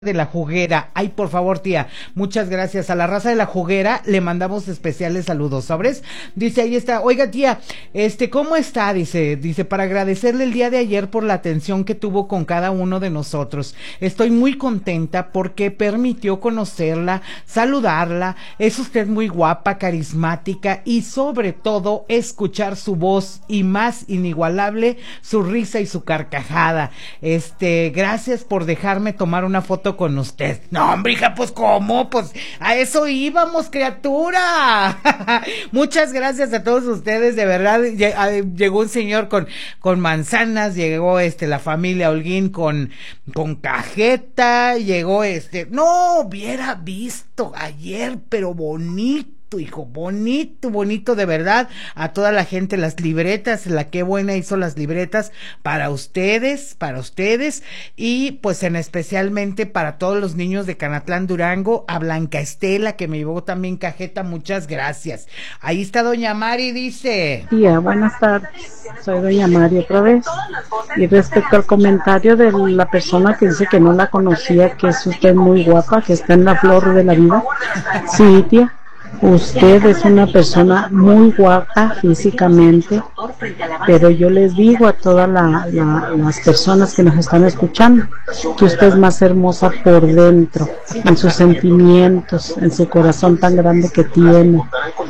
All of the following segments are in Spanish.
de la Juguera. Ay, por favor, tía, muchas gracias. A la raza de la Juguera le mandamos especiales saludos, ¿sabes? Dice, ahí está. Oiga, tía, ¿cómo está? Dice, para agradecerle el día de ayer por la atención que tuvo con cada uno de nosotros. Estoy muy contenta porque permitió conocerla, saludarla. Es usted muy guapa, carismática y sobre todo escuchar su voz y más inigualable, su risa y su carcajada. Gracias por dejarme tomar una foto con usted. No, hombre, hija, pues ¿cómo? Pues a eso íbamos, criatura. Muchas gracias a todos ustedes, de verdad. Llegó un señor con manzanas, llegó la familia Holguín con cajeta, llegó no hubiera visto ayer, pero bonito, hijo, bonito, de verdad, a toda la gente, las libretas, la que buena hizo las libretas para ustedes, y pues especialmente para todos los niños de Canatlán, Durango, a Blanca Estela, que me llevó también cajeta, muchas gracias. Ahí está doña Mari, dice. Tía, buenas tardes, soy doña Mari otra vez, y respecto al comentario de la persona que dice que no la conocía, que es usted muy guapa, que está en la flor de la vida, sí, tía. Usted es una persona muy guapa físicamente, pero yo les digo a todas las personas que nos están escuchando que usted es más hermosa por dentro, en sus sentimientos, en su corazón tan grande que tiene.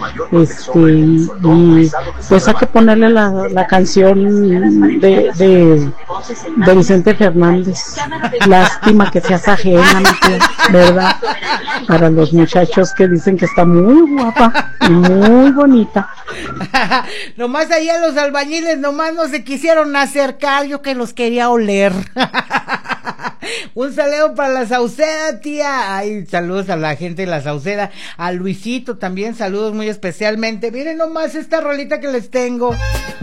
Y pues hay que ponerle la canción de Vicente Fernández, lástima que seas ajena, ¿verdad? Para los muchachos que dicen que está muy guapa y muy bonita. Nomás ahí a los albañiles nomás no se quisieron acercar, yo que los quería oler. Un saludo para la Sauceda, tía. Ay, saludos a la gente de la Sauceda, a Luisito también, saludos muy especialmente. Miren nomás esta rolita que les tengo.